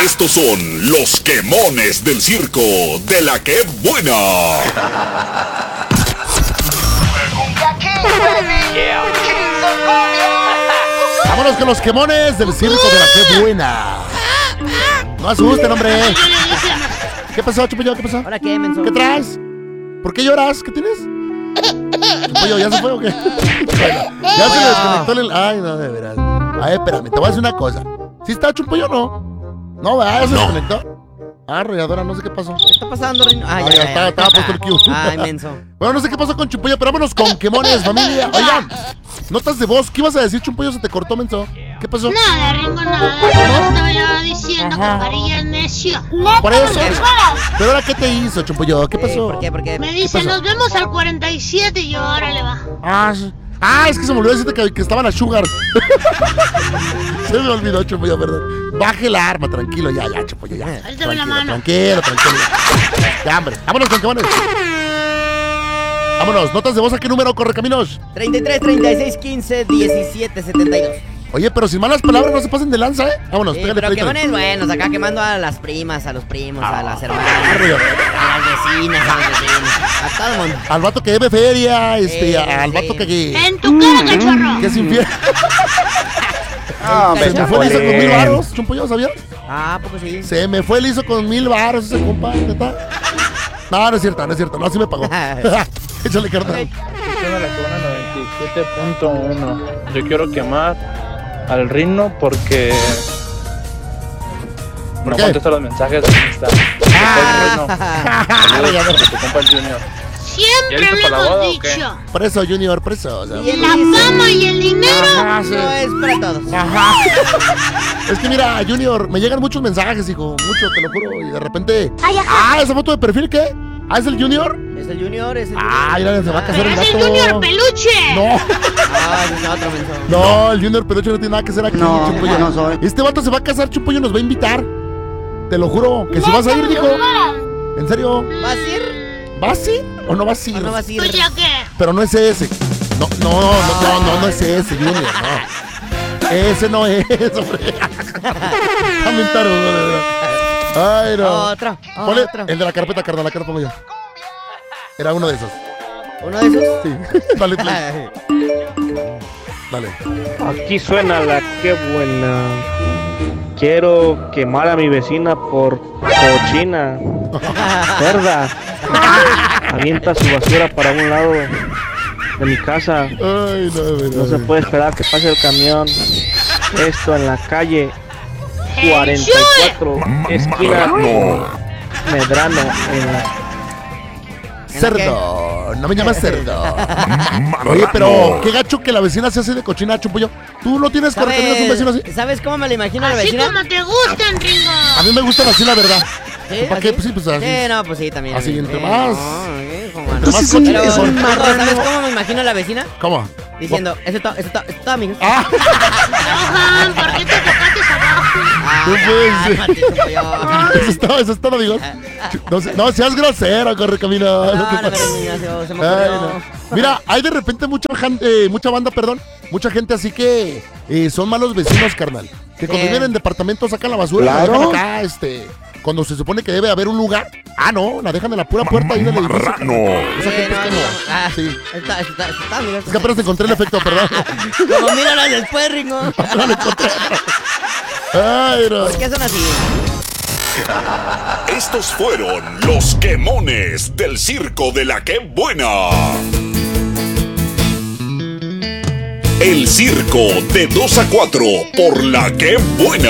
Estos son los quemones del circo de la que buena. Vámonos con los quemones del circo de la que buena. No asusten, hombre. ¿Qué pasó, Chupillo? ¿Qué pasó? ¿Ahora qué, menso? ¿Qué traes? ¿Por qué lloras? ¿Qué tienes? Chupillo, ¿ya se fue o qué? Bueno, ya se le desconectó el... Ay, no, de veras. Ay, espérame, te voy a decir una cosa. ¿Sí está Chupillo o no? No, ¿verdad? ¿Ya se desconectó? Ah, arrolladora, no sé qué pasó. ¿Qué está pasando, Rino? Ah, ya, estaba puesto el cue. Ay, menso. Bueno, no sé qué pasó con Chumpollo, pero vámonos con quemones, familia. Oigan, notas de voz. ¿Qué ibas a decir, Chumpollo? Se te cortó, menso. ¿Qué pasó? Nada, Ringo, nada. Estaba yo diciendo que Carilla es necio. Por eso. ¿Pero ahora qué te hizo, Chumpollo? ¿Qué pasó? ¿Por qué? ¿Por qué? Me dice, pasó? nos vemos al 47 y yo, órale va. Es que se me olvidó decirte que estaban a Sugar. Se me olvidó, Chumpollo, perdón. Baje la arma, tranquilo, ya, Chumpollo, ya. Álzame la mano. Tranquilo. Ya, hombre. Vámonos con quemones. Vámonos, notas de voz. ¿A qué número, Correcaminos? 33, 36, 15, 17, 72. Oye, pero sin malas palabras, no se pasen de lanza, ¿eh? Vámonos, Sí, pégale pero pleito. quemones buenos, acá quemando a las primas, a los primos, a las hermanas, Arroyo. a las vecinas, a los vecinos, a todo el mundo. Al vato que debe feria, al vato sí. que En tu cara, cachorro. es infiel. Se me fue liso con 1000 varos, Chumpollo, ¿sabías? Ah, poco sí. Se me fue liso con 1000 varos ese compa, ¿neta? No es cierto, no, sí me pagó. Échale, carnal. Escuchando la Corona 97.1. Yo quiero quemar al Rino porque ¿Por no qué? contesta los mensajes de Insta. Saludos a tu compa el Junior. Siempre ¿Ya listo lo para la boda hemos o qué? dicho. Preso, Junior, preso. O sea. Y el La fama y el dinero. Ajá, sí. no es para todos. Ajá. Es que mira, Junior, me llegan muchos mensajes, hijo. Mucho, te lo juro. Y de repente. ¿Esa foto de perfil qué? ¿Es el Junior? Es el Junior, es el Junior. Mira, se va a casar Pero el es el gato. Junior Peluche. No. ese es otro menso. No, el Junior Peluche no tiene nada que hacer aquí, No, Chumpollo. no soy. Este vato se va a casar, Chumpollo, nos va a invitar. Te lo juro, que si vas a ir, dijo. ¿En serio? ¿Vas a ir? ¿Vas a ir o no vas a ir? ¿O no vas a ir? Pues ya qué. Pero no es ese. No es ese, Junior, no. Ese no es, hombre. También tarugo, de verdad. Ay, no. Otro. El de la carpeta, carnal, la carpeta yo. Era uno de esos. ¿Uno de esos? Sí. Dale, play. Dale. Aquí suena la que buena. Quiero quemar a mi vecina por cochina. Cerda. Avienta su basura para un lado de mi casa. Ay, no, de verdad. No se puede esperar que pase el camión. Esto en la calle 44, esquina Medrano. Cerdo. No me llamas cerdo. Oye, pero qué gacho que la vecina se hace de cochina, Chumpollo. ¿Tú no tienes correcaminos un vecino así? ¿Sabes cómo me lo imagino a la Así vecina? como te gustan, Ringo. A mí me gustan así, la verdad. ¿Sí? ¿Para qué? Pues sí, pues así. Sí, no, pues sí, también. Así, entre Sí, más- no, cómo no. entre más Pero, cochina son. ¿sabes cómo me imagino a la vecina? ¿Cómo? Diciendo, eso es todo, amigos. Johan, ¿por qué te tocaste abajo? No puede ser. maldito pollo. Eso es todo, amigos. No seas grosero, correcamino. No, No te no, pases. se me Ay, ocurrió. no. Mira, hay de repente mucha banda, mucha gente así que son malos vecinos, carnal. Que cuando Sí. viven en departamentos sacan la basura, la dejan acá, cuando se supone que debe haber un lugar. No, la dejan en la pura puerta ahí del edificio. Marrano. Esa gente es como... Sí. Está, amigos. Es que apenas encontré el efecto, perdón. Como míralo después, Ringo. Ay, no. ¿Por qué son así? Estos fueron los quemones del circo de la que buena. El circo de 2 a 4 por la que buena.